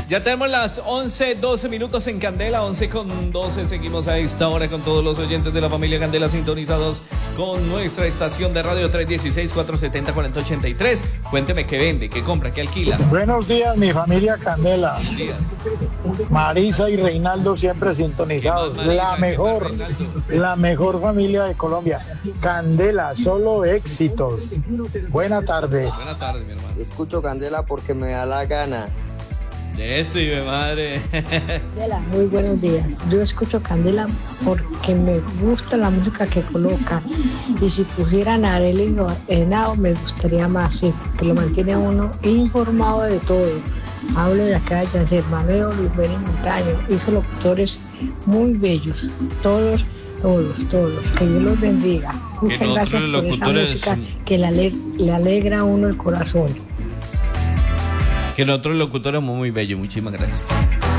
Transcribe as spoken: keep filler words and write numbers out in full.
Ya tenemos las once, doce minutos en Candela, once con doce. Seguimos a esta hora con todos los oyentes de la familia Candela sintonizados con nuestra estación de radio tres uno seis, cuatro siete cero, cuatro cero ocho tres. Cuénteme qué vende, qué compra, qué alquila. Buenos días, mi familia Candela. Buenos días. Marisa y Reinaldo siempre sintonizados. Marisa, la mejor, la mejor familia de Colombia. Candela, solo éxitos. Buena tarde. Buenas tardes, mi hermano. Escucho Candela porque me da la gana. De eso, y mi madre. Candela, muy buenos días. Yo escucho Candela porque me gusta la música que colocan. Y si pusieran a Arely Henao, me gustaría más, sí, que lo mantiene a uno informado de todo. Hablo de acá de Yancer Manuel Oliver y Montaño. Hizo locutores muy bellos. Todos, todos, todos. Que Dios los bendiga. Muchas gracias por esa música que le, ale le alegra a uno el corazón. Que nosotros locutores somos muy bellos. Muchísimas gracias.